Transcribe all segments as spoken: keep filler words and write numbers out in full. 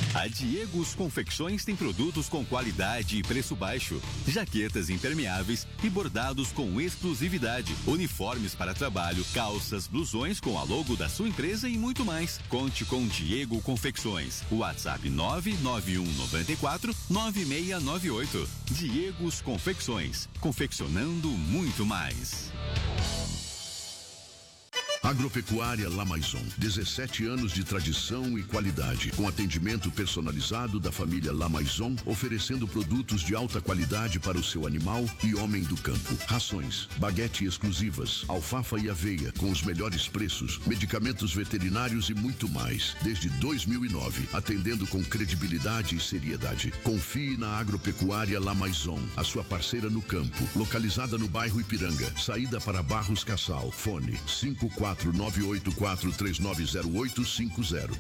A Diegos Confecções tem produtos com qualidade e preço baixo, jaquetas impermeáveis e bordados com exclusividade, uniformes para trabalho, calças, blusões com a logo da sua empresa e muito mais. Conte com Diego Confecções. WhatsApp nove nove um nove quatro nove seis nove oito. Diegos Confecções, confeccionando muito mais. Agropecuária La Maison, dezessete anos de tradição e qualidade, com atendimento personalizado da família La Maison, oferecendo produtos de alta qualidade para o seu animal e homem do campo. Rações, baguete exclusivas, alfafa e aveia com os melhores preços, medicamentos veterinários e muito mais. Desde dois mil e nove, atendendo com credibilidade e seriedade. Confie na Agropecuária La Maison, a sua parceira no campo, localizada no bairro Ipiranga, saída para Barros Cassal. Fone cinco quatro nove oito quatro três nove zero oito cinco zero.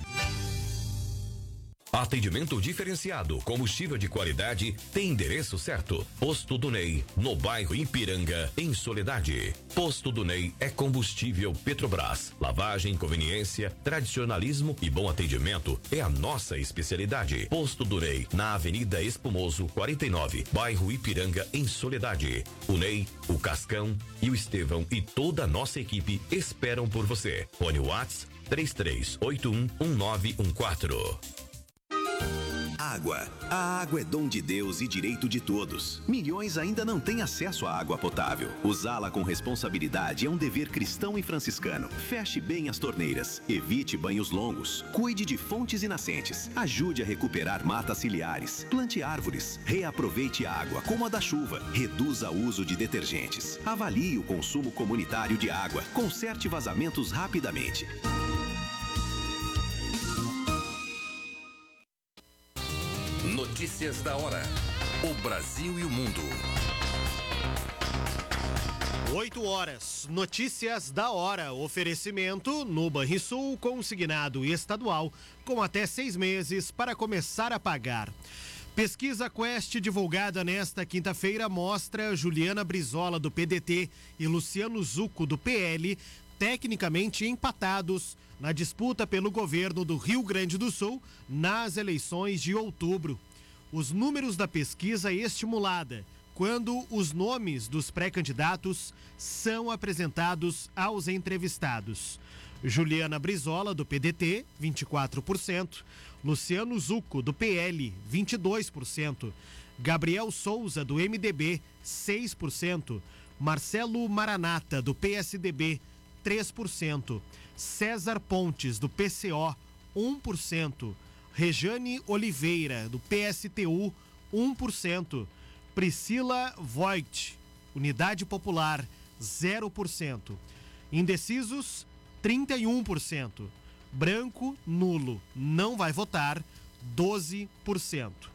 Atendimento diferenciado, combustível de qualidade, tem endereço certo. Posto do Ney, no bairro Ipiranga, em Soledade. Posto do Ney é combustível Petrobras. Lavagem, conveniência, tradicionalismo e bom atendimento é a nossa especialidade. Posto do Ney, na Avenida Espumoso, quarenta e nove, bairro Ipiranga, em Soledade. O Ney, o Cascão e o Estevão e toda a nossa equipe esperam por você. Fone WhatsApp três três oito um um nove um quatro. Água. A água é dom de Deus e direito de todos. Milhões ainda não têm acesso à água potável. Usá-la com responsabilidade é um dever cristão e franciscano. Feche bem as torneiras. Evite banhos longos. Cuide de fontes e nascentes. Ajude a recuperar matas ciliares. Plante árvores. Reaproveite a água, como a da chuva. Reduza o uso de detergentes. Avalie o consumo comunitário de água. Conserte vazamentos rapidamente. Notícias da hora. O Brasil e o mundo. oito horas. Notícias da hora. Oferecimento no Banrisul, consignado estadual, com até seis meses para começar a pagar. Pesquisa Quest divulgada nesta quinta-feira mostra Juliana Brizola, do P D T, e Luciano Zucco, do P L, tecnicamente empatados na disputa pelo governo do Rio Grande do Sul nas eleições de outubro. Os números da pesquisa estimulada quando os nomes dos pré-candidatos são apresentados aos entrevistados. Juliana Brizola, do P D T, vinte e quatro por cento. Luciano Zucco, do P L, vinte e dois por cento. Gabriel Souza, do M D B, seis por cento. Marcelo Maranata, do P S D B, três por cento. César Pontes, do P C O, um por cento. Rejane Oliveira, do P S T U, um por cento. Priscila Voigt, Unidade Popular, zero por cento. Indecisos, trinta e um por cento. Branco, nulo, não vai votar, doze por cento.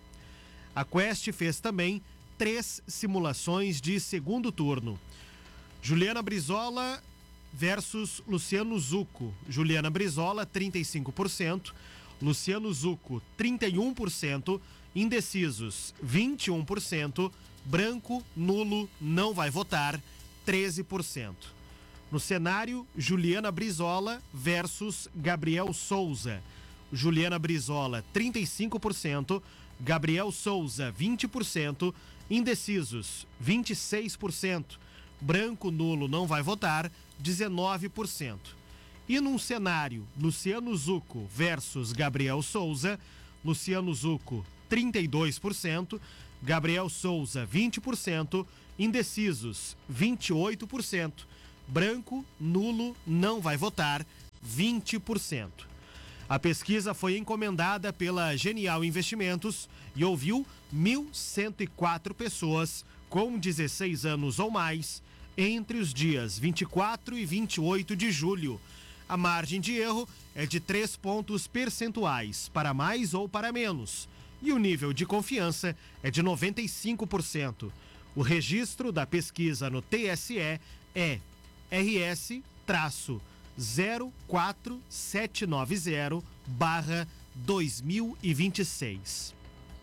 A Quest fez também três simulações de segundo turno. Juliana Brizola versus Luciano Zucco. Juliana Brizola, trinta e cinco por cento. Luciano Zucco, trinta e um por cento. Indecisos, vinte e um por cento. Branco, nulo, não vai votar, treze por cento. No cenário, Juliana Brizola versus Gabriel Souza. Juliana Brizola, trinta e cinco por cento. Gabriel Souza, vinte por cento. Indecisos, vinte e seis por cento. Branco, nulo, não vai votar, dezenove por cento. E num cenário, Luciano Zucco versus Gabriel Souza, Luciano Zucco, trinta e dois por cento, Gabriel Souza, vinte por cento, indecisos, vinte e oito por cento, branco, nulo, não vai votar, vinte por cento. A pesquisa foi encomendada pela Genial Investimentos e ouviu mil cento e quatro pessoas com dezesseis anos ou mais entre os dias vinte e quatro e vinte e oito de julho. A margem de erro é de três pontos percentuais, para mais ou para menos, e o nível de confiança é de noventa e cinco por cento. O registro da pesquisa no T S E é R S zero quatro sete nove zero barra dois mil e vinte e seis.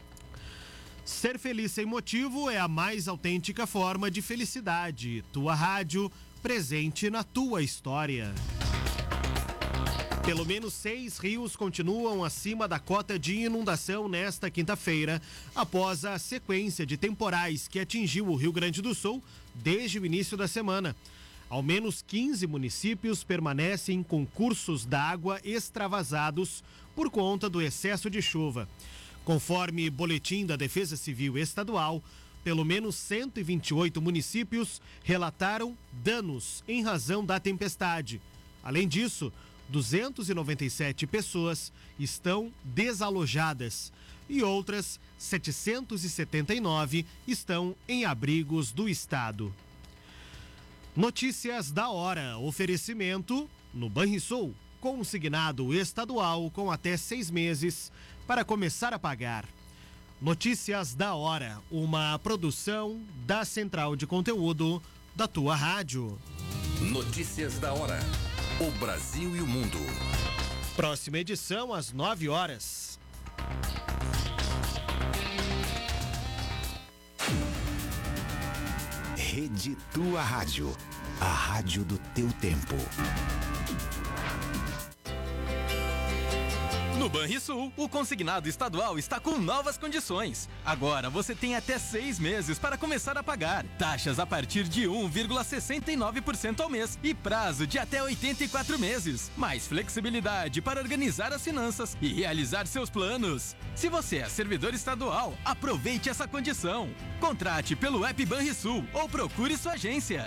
Ser feliz sem motivo é a mais autêntica forma de felicidade. Tua rádio, presente na tua história. Pelo menos seis rios continuam acima da cota de inundação nesta quinta-feira, após a sequência de temporais que atingiu o Rio Grande do Sul desde o início da semana. Ao menos quinze municípios permanecem com cursos d'água extravasados por conta do excesso de chuva. Conforme boletim da Defesa Civil Estadual, pelo menos cento e vinte e oito municípios relataram danos em razão da tempestade. Além disso, duzentas e noventa e sete pessoas estão desalojadas e outras setecentas e setenta e nove estão em abrigos do estado. Notícias da hora. Oferecimento no Banrisul, consignado estadual com até seis meses para começar a pagar. Notícias da hora, uma produção da Central de Conteúdo da tua rádio. Notícias da hora. O Brasil e o mundo. Próxima edição às nove horas. Rede Tua Rádio. A rádio do teu tempo. No Banrisul, o consignado estadual está com novas condições. Agora você tem até seis meses para começar a pagar. Taxas a partir de um vírgula sessenta e nove por cento ao mês e prazo de até oitenta e quatro meses. Mais flexibilidade para organizar as finanças e realizar seus planos. Se você é servidor estadual, aproveite essa condição. Contrate pelo app Banrisul ou procure sua agência.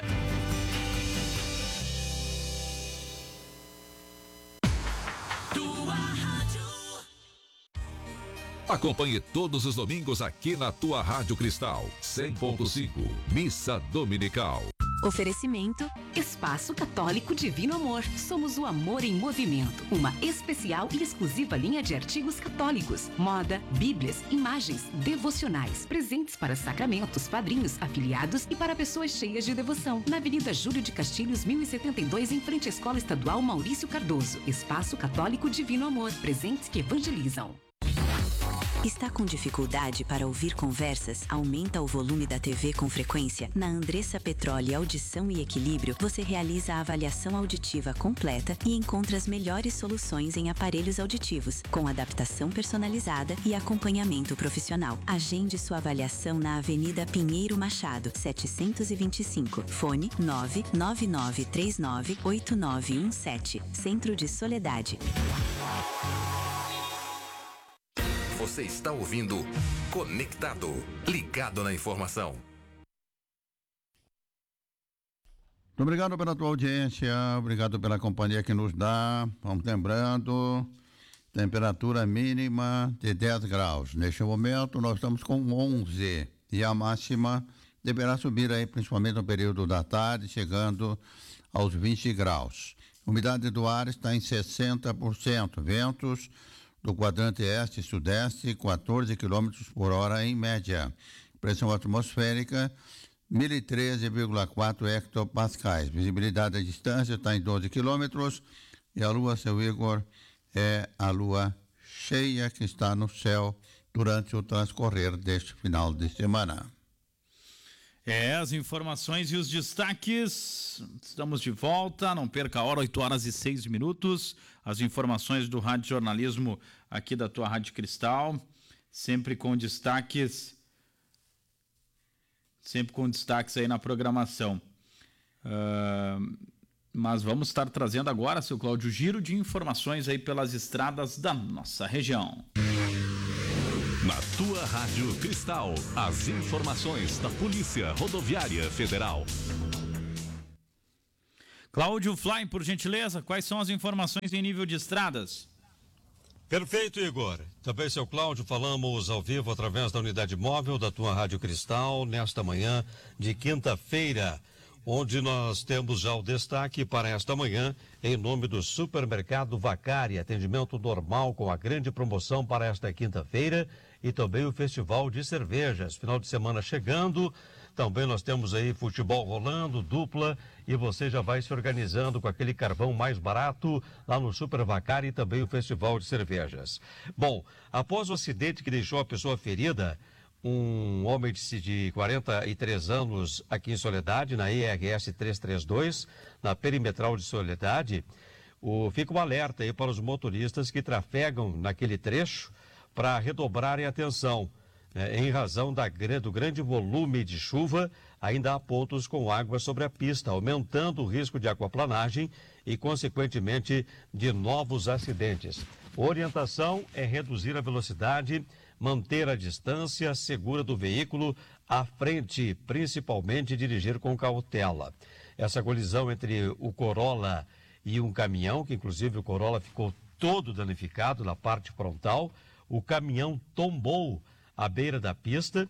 Acompanhe todos os domingos aqui na tua Rádio Cristal, cem ponto cinco, Missa Dominical. Oferecimento Espaço Católico Divino Amor. Somos o amor em movimento. Uma especial e exclusiva linha de artigos católicos. Moda, bíblias, imagens, devocionais. Presentes para sacramentos, padrinhos, afiliados e para pessoas cheias de devoção. Na Avenida Júlio de Castilhos, mil e setenta e dois, em frente à Escola Estadual Maurício Cardoso. Espaço Católico Divino Amor. Presentes que evangelizam. Está com dificuldade para ouvir conversas? Aumenta o volume da T V com frequência? Na Andressa Petróleo Audição e Equilíbrio, você realiza a avaliação auditiva completa e encontra as melhores soluções em aparelhos auditivos, com adaptação personalizada e acompanhamento profissional. Agende sua avaliação na Avenida Pinheiro Machado, setecentos e vinte e cinco. Fone nove nove nove três nove oito nove um sete. Centro de Soledade. Você está ouvindo Conectado, ligado na informação. Muito obrigado pela tua audiência, obrigado pela companhia que nos dá. Vamos lembrando, temperatura mínima de dez graus. Neste momento nós estamos com onze e a máxima deverá subir aí principalmente no período da tarde, chegando aos vinte graus. Umidade do ar está em sessenta por cento, ventos do quadrante este e sudeste, quatorze quilômetros por hora em média. Pressão atmosférica, mil e treze vírgula quatro hectopascais. Visibilidade à distância está em doze quilômetros e a lua, seu Igor, é a lua cheia que está no céu durante o transcorrer deste final de semana. É, as informações e os destaques, estamos de volta, não perca a hora, oito horas e seis minutos, as informações do Rádio Jornalismo aqui da tua Rádio Cristal, sempre com destaques, sempre com destaques aí na programação. Uh, mas vamos estar trazendo agora, seu Cláudio, giro de informações aí pelas estradas da nossa região. Na tua Rádio Cristal, as informações da Polícia Rodoviária Federal. Cláudio Fly, por gentileza, quais são as informações em nível de estradas? Perfeito, Igor. Também, seu Cláudio, falamos ao vivo através da unidade móvel da tua Rádio Cristal nesta manhã de quinta-feira, onde nós temos já o destaque para esta manhã em nome do Supermercado Vacari, atendimento normal com a grande promoção para esta quinta-feira e também o Festival de Cervejas. Final de semana chegando, também nós temos aí futebol rolando, dupla, e você já vai se organizando com aquele carvão mais barato lá no Super Vacari e também o Festival de Cervejas. Bom, após o acidente que deixou a pessoa ferida, um homem de quarenta e três anos aqui em Soledade, na I R S trezentos e trinta e dois, na perimetral de Soledade, O, fica um alerta aí para os motoristas que trafegam naquele trecho para redobrarem a atenção. É, em razão da, do grande volume de chuva, ainda há pontos com água sobre a pista, aumentando o risco de aquaplanagem e, consequentemente, de novos acidentes. Orientação é reduzir a velocidade, manter a distância segura do veículo à frente, principalmente dirigir com cautela. Essa colisão entre o Corolla e um caminhão, que inclusive o Corolla ficou todo danificado na parte frontal, o caminhão tombou à beira da pista,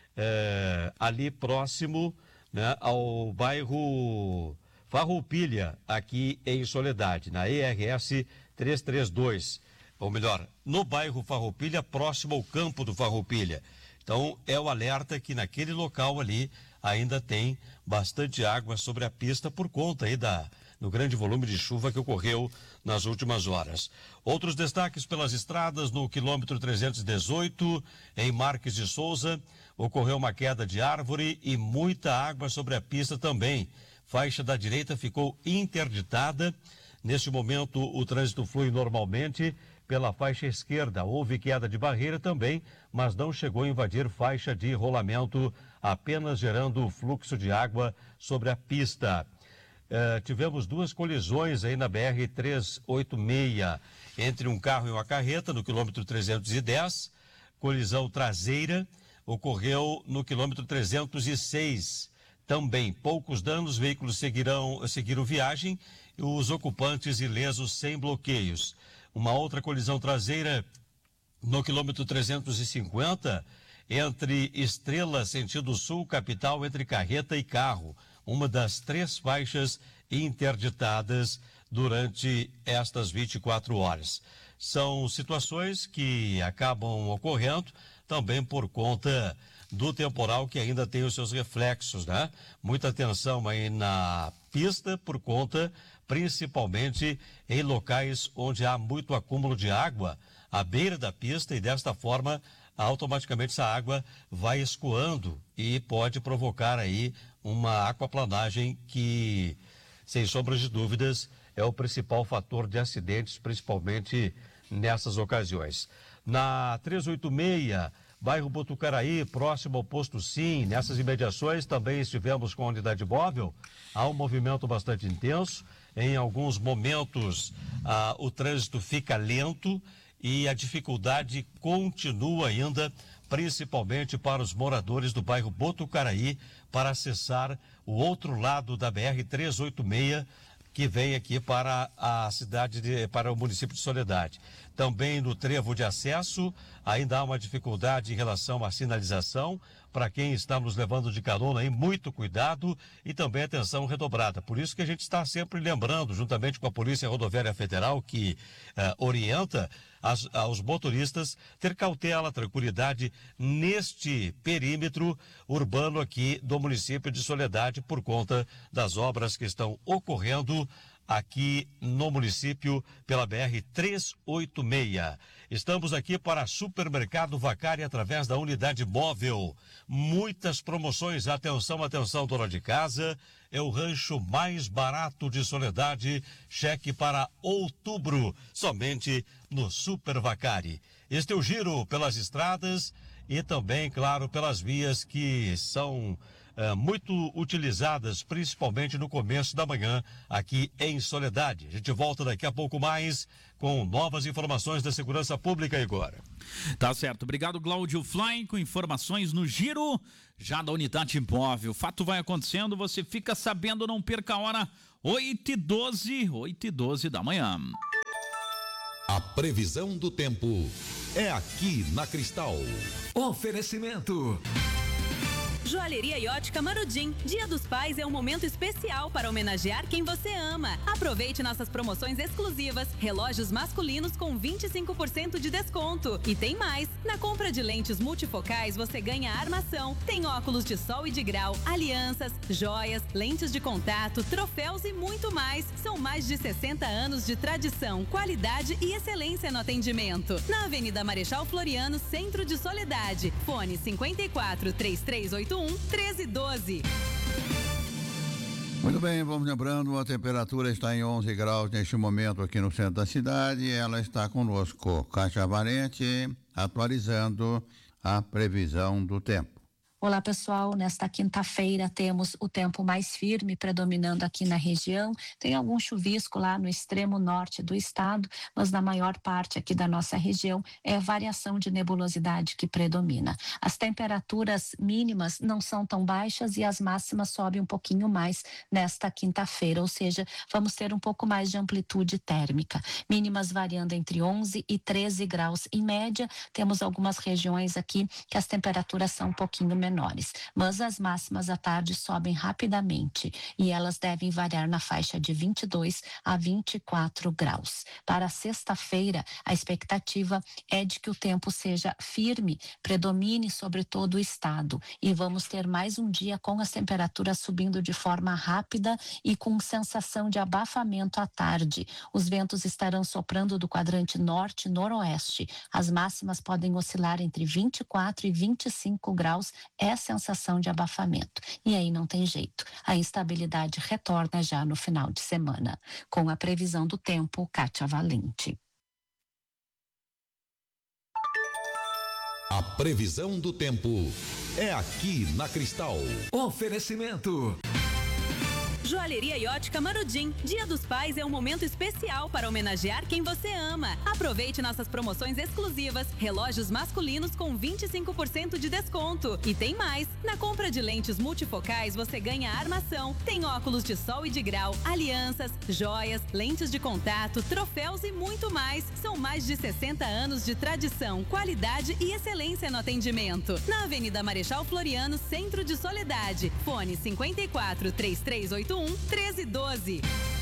é, ali próximo, né, ao bairro Farroupilha, aqui em Soledade, na E R S trezentos e trinta e dois, ou melhor, no bairro Farroupilha, próximo ao campo do Farroupilha. Então, é o alerta que naquele local ali ainda tem bastante água sobre a pista por conta aí da, do grande volume de chuva que ocorreu nas últimas horas. Outros destaques pelas estradas: no quilômetro trezentos e dezoito, em Marques de Souza, ocorreu uma queda de árvore e muita água sobre a pista também. Faixa da direita ficou interditada. Neste momento, o trânsito flui normalmente pela faixa esquerda. Houve queda de barreira também, mas não chegou a invadir faixa de rolamento, apenas gerando fluxo de água sobre a pista. Uh, tivemos duas colisões aí na B R trezentos e oitenta e seis, entre um carro e uma carreta, no quilômetro trezentos e dez. Colisão traseira ocorreu no quilômetro trezentos e seis. Também poucos danos, veículos seguirão, seguiram viagem e os ocupantes ilesos sem bloqueios. Uma outra colisão traseira no quilômetro trezentos e cinquenta, entre Estrela, sentido sul, capital, entre carreta e carro. Uma das três faixas interditadas durante estas vinte e quatro horas. São situações que acabam ocorrendo também por conta do temporal que ainda tem os seus reflexos, né? Muita atenção aí na pista por conta, principalmente em locais onde há muito acúmulo de água à beira da pista, e desta forma automaticamente essa água vai escoando e pode provocar aí uma aquaplanagem que, sem sombras de dúvidas, é o principal fator de acidentes, principalmente nessas ocasiões. Na trezentos e oitenta e seis, bairro Botucaraí, próximo ao posto Sim, nessas imediações também estivemos com a unidade móvel. Há um movimento bastante intenso. Em alguns momentos ah, o trânsito fica lento e a dificuldade continua ainda, principalmente para os moradores do bairro Botucaraí, para acessar o outro lado da B R trezentos e oitenta e seis, que vem aqui para a cidade, de, para o município de Soledade. Também no trevo de acesso, ainda há uma dificuldade em relação à sinalização. Para quem está nos levando de carona aí, muito cuidado e também atenção redobrada. Por isso que a gente está sempre lembrando, juntamente com a Polícia Rodoviária Federal, que uh, orienta as, aos motoristas, ter cautela, tranquilidade neste perímetro urbano aqui do município de Soledade, por conta das obras que estão ocorrendo aqui no município pela B R trezentos e oitenta e seis. Estamos aqui para Supermercado Vacari através da unidade móvel. Muitas promoções, atenção, atenção, dona de casa. É o rancho mais barato de Soledade. Cheque para outubro, somente no Super Vacari. Este é o giro pelas estradas e também, claro, pelas vias que são É, muito utilizadas, principalmente no começo da manhã, aqui em Soledade. A gente volta daqui a pouco mais com novas informações da segurança pública, Igor. Tá certo. Obrigado, Cláudio Fly, com informações no giro já da unidade móvel. O fato vai acontecendo, você fica sabendo, não perca a hora, oito e doze, oito e doze da manhã. A previsão do tempo é aqui na Cristal. Oferecimento Joalheria e Ótica Marudim. Dia dos Pais é um momento especial para homenagear quem você ama. Aproveite nossas promoções exclusivas. Relógios masculinos com vinte e cinco por cento de desconto. E tem mais. Na compra de lentes multifocais, você ganha armação. Tem óculos de sol e de grau, alianças, joias, lentes de contato, troféus e muito mais. São mais de sessenta anos de tradição, qualidade e excelência no atendimento. Na Avenida Marechal Floriano, Centro de Soledade. Fone cinquenta e quatro, três três oito um, treze doze. Muito bem, vamos lembrando, a temperatura está em onze graus neste momento aqui no centro da cidade. Ela está conosco, Kátia Valente, atualizando a previsão do tempo. Olá, pessoal. Nesta quinta-feira temos o tempo mais firme predominando aqui na região. Tem algum chuvisco lá no extremo norte do estado, mas na maior parte aqui da nossa região é variação de nebulosidade que predomina. As temperaturas mínimas não são tão baixas e as máximas sobem um pouquinho mais nesta quinta-feira, ou seja, vamos ter um pouco mais de amplitude térmica. Mínimas variando entre onze e treze graus em média. Temos algumas regiões aqui que as temperaturas são um pouquinho menores. menores, mas as máximas à tarde sobem rapidamente e elas devem variar na faixa de vinte e dois a vinte e quatro graus. Para sexta-feira, a expectativa é de que o tempo seja firme, predomine sobre todo o estado e vamos ter mais um dia com as temperaturas subindo de forma rápida e com sensação de abafamento à tarde. Os ventos estarão soprando do quadrante norte e noroeste. As máximas podem oscilar entre vinte e quatro e vinte e cinco graus. É sensação de abafamento. E aí não tem jeito. A instabilidade retorna já no final de semana. Com a previsão do tempo, Kátia Valente. A previsão do tempo é aqui na Cristal. Oferecimento. Joalheria e Ótica Marudim. Dia dos Pais é um momento especial para homenagear quem você ama. Aproveite nossas promoções exclusivas. Relógios masculinos com vinte e cinco por cento de desconto. E tem mais. Na compra de lentes multifocais, você ganha armação. Tem óculos de sol e de grau, alianças, joias, lentes de contato, troféus e muito mais. São mais de sessenta anos de tradição, qualidade e excelência no atendimento. Na Avenida Marechal Floriano, Centro de Soledade. Fone cinquenta e quatro, três três oito um, treze doze.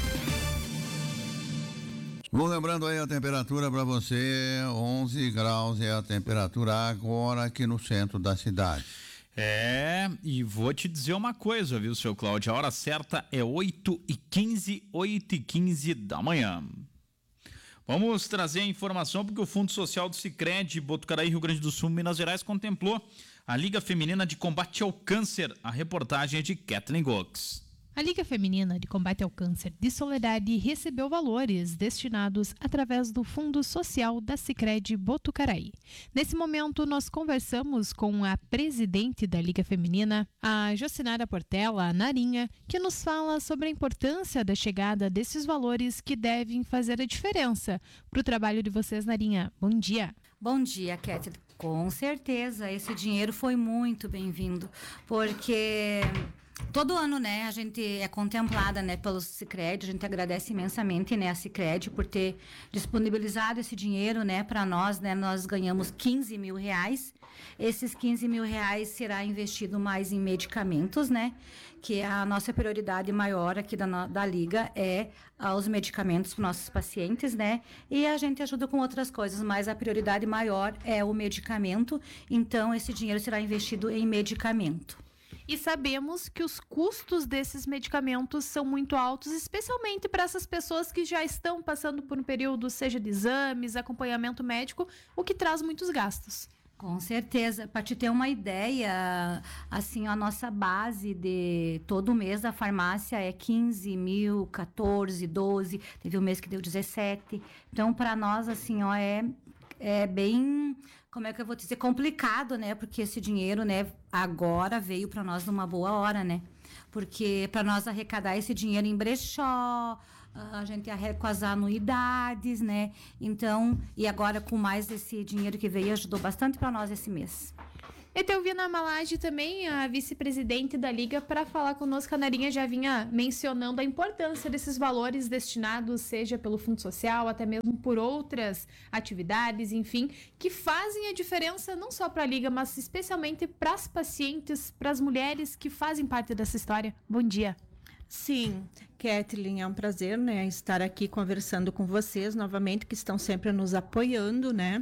Vou lembrando aí a temperatura para você, onze graus é a temperatura agora aqui no centro da cidade. É, e vou te dizer uma coisa, viu, seu Cláudio? A hora certa é oito e quinze, oito e quinze da manhã. Vamos trazer a informação porque o Fundo Social do Sicredi Botucaraí, Rio Grande do Sul, Minas Gerais, contemplou a Liga Feminina de Combate ao Câncer. A reportagem é de Kathleen Gox. A Liga Feminina de Combate ao Câncer de Soledade recebeu valores destinados através do Fundo Social da Sicredi Botucaraí. Nesse momento, nós conversamos com a presidente da Liga Feminina, a Jocinara Portela, a Narinha, que nos fala sobre a importância da chegada desses valores que devem fazer a diferença para o trabalho de vocês, Narinha. Bom dia. Bom dia, Kathleen. Com certeza, esse dinheiro foi muito bem-vindo, porque todo ano, né, a gente é contemplada, né, pelo Sicredi. A gente agradece imensamente, né, a Sicredi por ter disponibilizado esse dinheiro, né, para nós, né. Nós ganhamos quinze mil reais. Esses quinze mil reais será investido mais em medicamentos, né, que a nossa prioridade maior aqui da, da Liga é ah, os medicamentos para nossos pacientes, né, e a gente ajuda com outras coisas, mas a prioridade maior é o medicamento. Então, esse dinheiro será investido em medicamento. E sabemos que os custos desses medicamentos são muito altos, especialmente para essas pessoas que já estão passando por um período, seja de exames, acompanhamento médico, o que traz muitos gastos. Com certeza. Para te ter uma ideia, assim, a nossa base de todo mês da farmácia é quinze mil, quatorze, doze, teve um mês que deu dezessete. Então, para nós, assim, ó, é, é bem... Como é que eu vou dizer? Complicado, né? Porque esse dinheiro, né, agora veio para nós numa boa hora, né? Porque para nós arrecadar esse dinheiro em brechó, a gente arrecada com as anuidades, né? Então, e agora com mais esse dinheiro que veio, ajudou bastante para nós esse mês. Etelvina Malage também, a vice-presidente da Liga, para falar conosco. A Narinha já vinha mencionando a importância desses valores destinados, seja pelo Fundo Social, até mesmo por outras atividades, enfim, que fazem a diferença não só para a Liga, mas especialmente para as pacientes, para as mulheres que fazem parte dessa história. Bom dia. Sim, Kathleen, é um prazer, né, estar aqui conversando com vocês novamente, que estão sempre nos apoiando, né?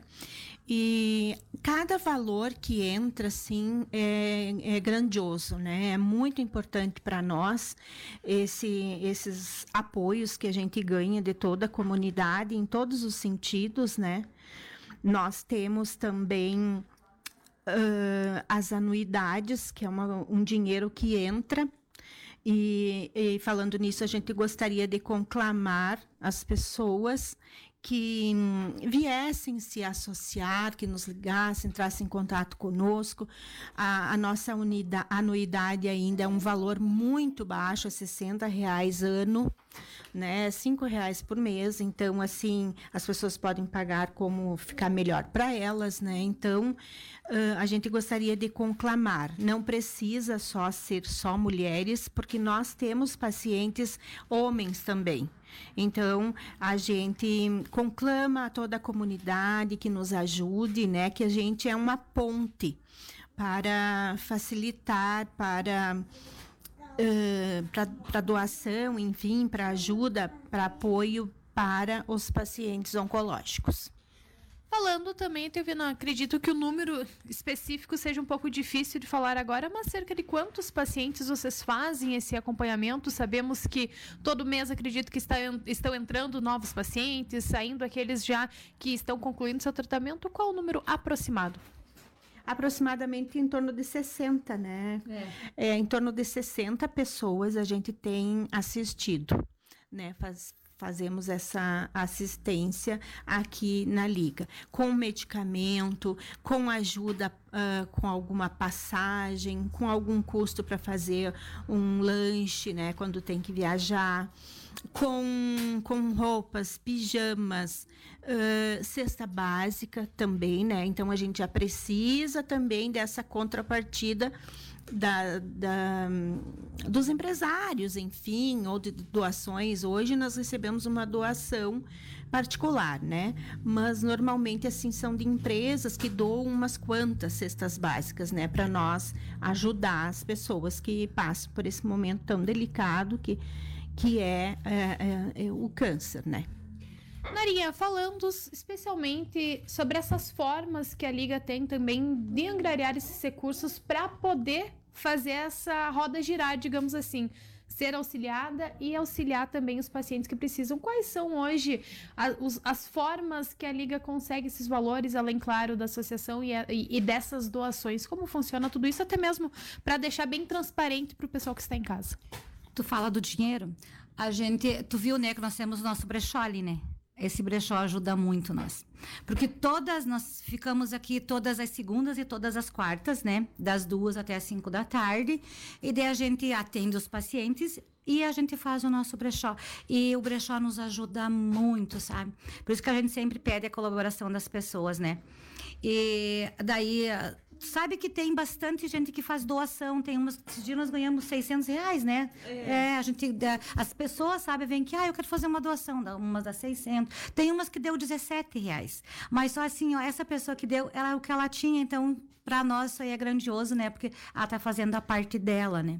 E cada valor que entra, assim, é, é grandioso, né? É muito importante para nós esse, esses apoios que a gente ganha de toda a comunidade, em todos os sentidos, né? Nós temos também uh, as anuidades, que é uma, um dinheiro que entra, E, e falando nisso, a gente gostaria de conclamar as pessoas que hum, viessem se associar, que nos ligassem, entrassem em contato conosco. A, a nossa unida, anuidade ainda é um valor muito baixo, é sessenta reais ano, né? cinco reais por mês. Então, assim, as pessoas podem pagar como ficar melhor para elas, né? Então, uh, a gente gostaria de conclamar. Não precisa só ser só mulheres, porque nós temos pacientes homens também. Então, a gente conclama a toda a comunidade que nos ajude, né? Que a gente é uma ponte para facilitar, para, uh, para, para doação, enfim, para ajuda, para apoio para os pacientes oncológicos. Falando também, Telvina, acredito que o número específico seja um pouco difícil de falar agora, mas cerca de quantos pacientes vocês fazem esse acompanhamento? Sabemos que todo mês, acredito que está, estão entrando novos pacientes, saindo aqueles já que estão concluindo seu tratamento. Qual o número aproximado? Aproximadamente em torno de sessenta, né? É. É, em torno de sessenta pessoas a gente tem assistido, né? Faz... Fazemos essa assistência aqui na Liga, com medicamento, com ajuda uh, com alguma passagem, com algum custo para fazer um lanche, né, quando tem que viajar, com, com roupas, pijamas, uh, cesta básica também, né? Então, a gente já precisa também dessa contrapartida Da, da, dos empresários, enfim, ou de doações. Hoje nós recebemos uma doação particular, né? Mas normalmente assim são de empresas que doam umas quantas cestas básicas, né? Para nós ajudar as pessoas que passam por esse momento tão delicado que, que é, é, é o câncer, né? Narinha, falando especialmente sobre essas formas que a Liga tem também de angariar esses recursos para poder fazer essa roda girar, digamos assim, ser auxiliada e auxiliar também os pacientes que precisam. Quais são hoje a, os, as formas que a Liga consegue esses valores, além, claro, da associação e, a, e, e dessas doações? Como funciona tudo isso, até mesmo para deixar bem transparente para o pessoal que está em casa? Tu fala do dinheiro? A gente, tu viu, né, que nós temos o nosso brechó ali, né? Esse brechó ajuda muito nós. Porque todas, nós ficamos aqui todas as segundas e todas as quartas, né? Das duas até as cinco da tarde. E daí a gente atende os pacientes e a gente faz o nosso brechó. E o brechó nos ajuda muito, sabe? Por isso que a gente sempre pede a colaboração das pessoas, né? E daí... Sabe que tem bastante gente que faz doação, tem umas, esses dias nós ganhamos seiscentos reais, né? É. é, a gente, as pessoas, sabe, vêm que, ah, eu quero fazer uma doação, umas dá seiscentos, tem umas que deu dezessete reais, mas só assim, ó, essa pessoa que deu, ela, o que ela tinha, então, para nós isso aí é grandioso, né? Porque ela tá fazendo a parte dela, né?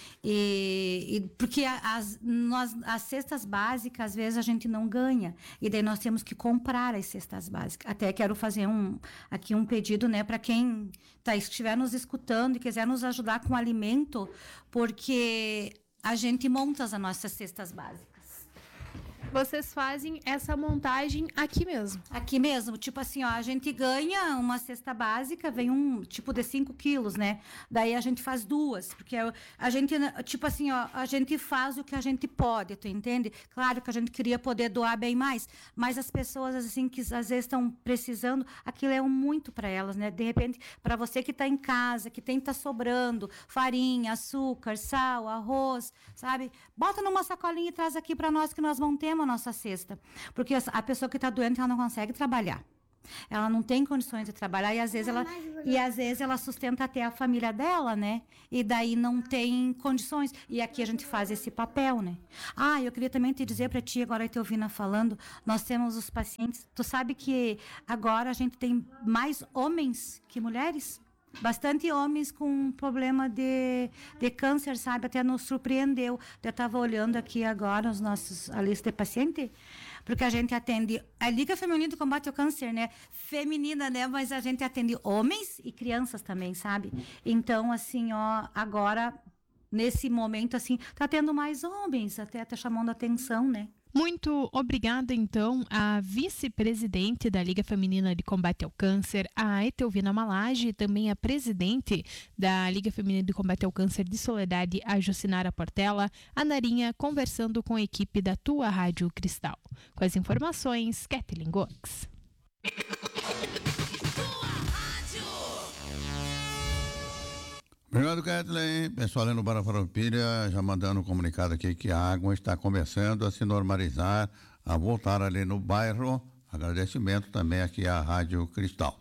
E, e porque as, nós, as cestas básicas, às vezes, a gente não ganha. E daí nós temos que comprar as cestas básicas. Até quero fazer um, aqui um pedido, né, para quem tá, estiver nos escutando e quiser nos ajudar com alimento, porque a gente monta as nossas cestas básicas. Vocês fazem essa montagem aqui mesmo? Aqui mesmo, tipo assim, ó, a gente ganha uma cesta básica, vem um tipo de cinco quilos, né? Daí a gente faz duas, porque a gente, tipo assim, ó, a gente faz o que a gente pode, tu entende? Claro que a gente queria poder doar bem mais, mas as pessoas, assim, que às vezes estão precisando, aquilo é um muito para elas, né? De repente, para você que tá em casa, que tem que tá sobrando farinha, açúcar, sal, arroz, sabe? Bota numa sacolinha e traz aqui para nós que nós montemos a nossa cesta, porque a pessoa que está doente, ela não consegue trabalhar, ela não tem condições de trabalhar e às vezes ela e às vezes ela sustenta até a família dela, né? E daí não tem condições. E aqui a gente faz esse papel, né? Ah, eu queria também te dizer para ti, agora te ouvindo falando, nós temos os pacientes, tu sabe que agora a gente tem mais homens que mulheres? Bastante homens com problema de, de câncer, sabe? Até nos surpreendeu. Eu estava olhando aqui agora os nossos, a lista de paciente, porque a gente atende a Liga Feminina do Combate ao Câncer, né? Feminina, né? Mas a gente atende homens e crianças também, sabe? Então, assim, ó, agora, nesse momento, assim, tá tendo mais homens, até tá chamando a atenção, né? Muito obrigada, então, à vice-presidente da Liga Feminina de Combate ao Câncer, a Etelvina Malage, e também a presidente da Liga Feminina de Combate ao Câncer de Soledade, a Jocinara Portela, a Narinha, conversando com a equipe da Tua Rádio Cristal. Com as informações, Kathleen Gox. Obrigado, Kathleen. Pessoal ali no Barra Farroupilha já mandando um comunicado aqui que a água está começando a se normalizar, a voltar ali no bairro. Agradecimento também aqui à Rádio Cristal.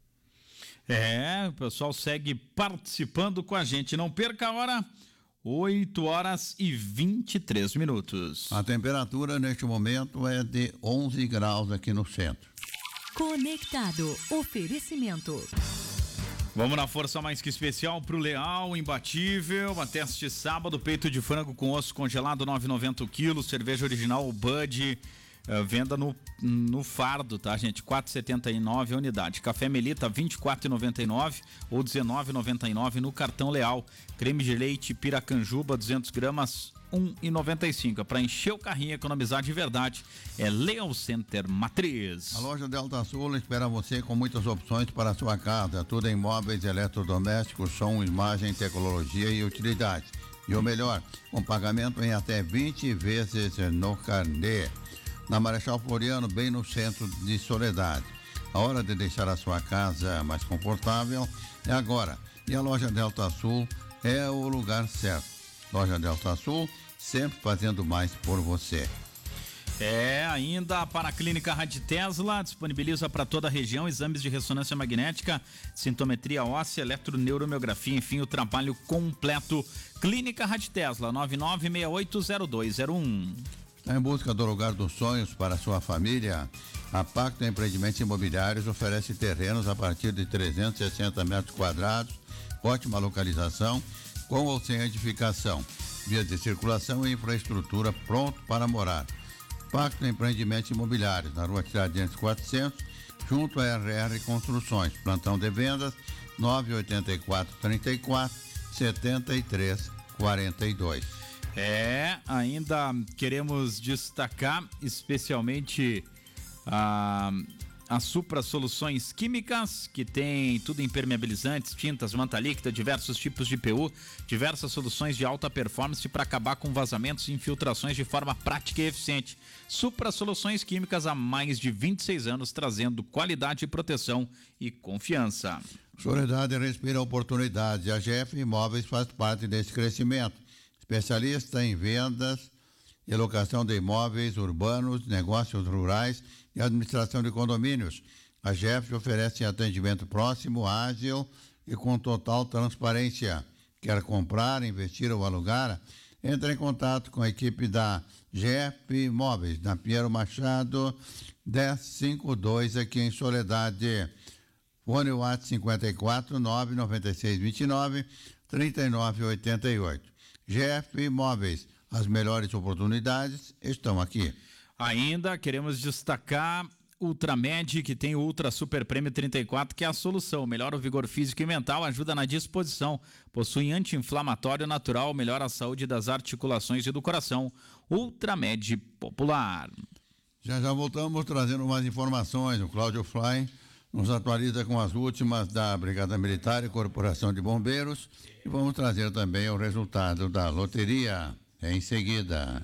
É, o pessoal segue participando com a gente. Não perca a hora, oito horas e vinte e três minutos. A temperatura neste momento é de onze graus aqui no centro. Conectado. Oferecimento. Vamos na força mais que especial pro Leal, imbatível, até este sábado, peito de frango com osso congelado, nove reais e noventa centavos o quilo, cerveja original Bud, uh, venda no, no fardo, tá, gente? quatro reais e setenta e nove centavos a unidade. Café Melita, vinte e quatro reais e noventa e nove centavos ou dezenove reais e noventa e nove centavos no cartão Leal. Creme de leite Piracanjuba, duzentas gramas, um real e noventa e cinco centavos. Para encher o carrinho e economizar de verdade, é Leal Center Matriz. A loja Delta Sul espera você com muitas opções para a sua casa. Tudo em móveis, eletrodomésticos, som, imagem, tecnologia e utilidade. E o melhor, com pagamento em até vinte vezes no carnê. Na Marechal Floriano, bem no centro de Soledade. A hora de deixar a sua casa mais confortável é agora. E a loja Delta Sul é o lugar certo. Loja Delta Sul, sempre fazendo mais por você. É, ainda para a Clínica Rádio Tesla, disponibiliza para toda a região exames de ressonância magnética, sintometria óssea, eletroneuromiografia, enfim, o trabalho completo. Clínica Rádio Tesla, nove nove seis oito zero dois zero um. Está em busca do lugar dos sonhos para sua família? A Pacto Empreendimentos Imobiliários oferece terrenos a partir de trezentos e sessenta metros quadrados, ótima localização, com ou sem edificação, vias de circulação e infraestrutura pronto para morar. Pacto Empreendimentos Imobiliários, na Rua Tiradentes quatrocentos, junto à R R Construções. Plantão de vendas nove oito quatro, três quatro, sete três quatro dois. É, ainda queremos destacar especialmente a, a Supra Soluções Químicas, que tem tudo em impermeabilizantes, tintas, manta líquida, diversos tipos de P U, diversas soluções de alta performance para acabar com vazamentos e infiltrações de forma prática e eficiente. Supra Soluções Químicas há mais de vinte e seis anos, trazendo qualidade, proteção e confiança. Soledade respira oportunidades. A G F Imóveis faz parte desse crescimento. Especialista em vendas e locação de imóveis urbanos, negócios rurais e administração de condomínios. A G F oferece atendimento próximo, ágil e com total transparência. Quer comprar, investir ou alugar? Entre em contato com a equipe da G F Imóveis, na Pinheiro Machado, dez cinquenta e dois, aqui em Soledade. Fone WhatsApp cinquenta e quatro, nove nove seis dois nove, três nove oito oito. G F Imóveis, as melhores oportunidades estão aqui. Ainda queremos destacar Ultramed, que tem o Ultra Super Prêmio trinta e quatro, que é a solução. Melhora o vigor físico e mental, ajuda na disposição. Possui anti-inflamatório natural, melhora a saúde das articulações e do coração. Ultramed Popular. Já já voltamos trazendo mais informações. O Cláudio Fly nos atualiza com as últimas da Brigada Militar e Corporação de Bombeiros. E vamos trazer também o resultado da loteria em seguida.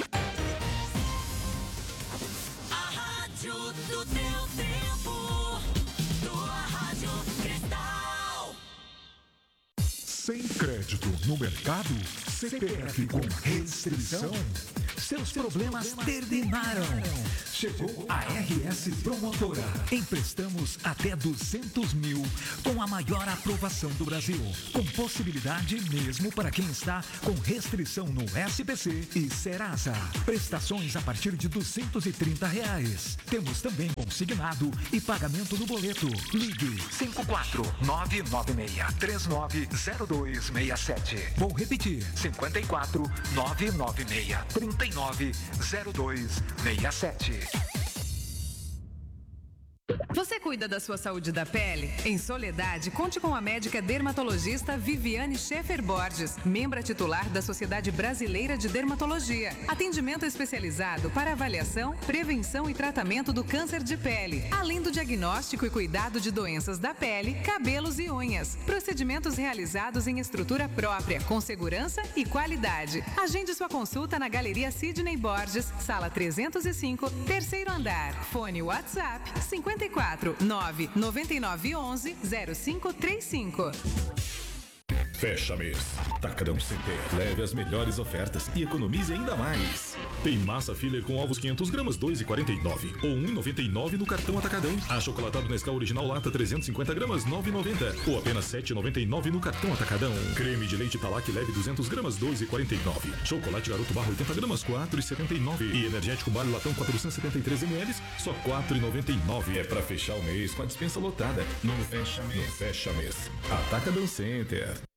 A rádio do teu tempo, tua Rádio Cristal. Sem crédito no mercado? C P F com restrição? Seus problemas terminaram. Chegou a R S Promotora. Emprestamos até duzentos mil com a maior aprovação do Brasil. Com possibilidade mesmo para quem está com restrição no S P C e Serasa. Prestações a partir de duzentos e trinta reais. Temos também consignado e pagamento no boleto. Ligue cinco quatro nove nove seis três nove zero dois seis sete. Vou repetir, cinco quatro nove nove seis três nove zero dois seis sete. Você cuida da sua saúde da pele? Em Soledade, conte com a médica dermatologista Viviane Schaefer Borges, membra titular da Sociedade Brasileira de Dermatologia. Atendimento especializado para avaliação, prevenção e tratamento do câncer de pele, além do diagnóstico e cuidado de doenças da pele, cabelos e unhas. Procedimentos realizados em estrutura própria, com segurança e qualidade. Agende sua consulta na Galeria Sidney Borges, sala trezentos e cinco, terceiro andar. Fone WhatsApp cinco quatro nove nove nove um um zero cinco três cinco. Fecha mês. Atacadão Center. Leve as melhores ofertas e economize ainda mais. Tem massa filler com ovos quinhentos gramas, dois reais e quarenta e nove ou um real e noventa e nove no cartão Atacadão. Achocolatado Nescau Original Lata trezentos e cinquenta gramas, nove reais e noventa ou apenas sete reais e noventa e nove no cartão Atacadão. Creme de leite Talac leve duzentas gramas, dois reais e quarenta e nove. Chocolate Garoto Barra oitenta gramas, quatro reais e setenta e nove. E energético Barra Latão quatrocentos e setenta e três mililitros, só quatro reais e noventa e nove. É pra fechar o mês com a dispensa lotada. No fecha mês. No fecha mês. Atacadão Center.